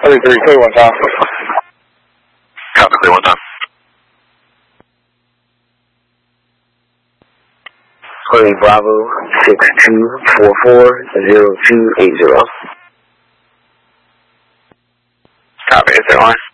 33, clear one time. Copy, clear one time. Clearing Bravo 62440280. Copy, is there one?